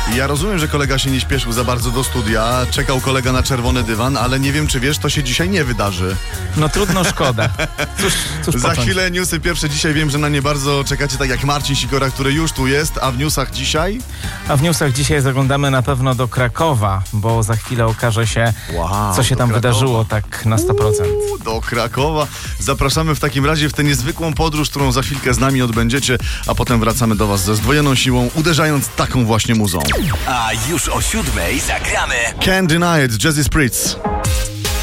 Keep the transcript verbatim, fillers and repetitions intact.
Ja rozumiem, że kolega się nie śpieszył za bardzo do studia, czekał kolega na czerwony dywan, ale nie wiem, czy wiesz, to się dzisiaj nie wydarzy. No trudno, szkoda. Cóż, cóż Za począć? chwilę newsy pierwsze. Dzisiaj wiem, że na nie bardzo czekacie, tak jak Marcin Sikora, który już tu jest, a w newsach dzisiaj? A w newsach dzisiaj zaglądamy na pewno do Krakowa, bo za chwilę okaże się, Wow, co się do tam Krakowa. wydarzyło tak na sto procent. Uuu, do Krakowa. Zapraszamy w takim razie w tę niezwykłą podróż, którą za chwilkę z nami odbędziecie, a potem wracamy do was ze zdwojoną siłą, uderzając taką właśnie muzą. A już o siódmej zagramy. Can't Deny It, Jazzy Spritz.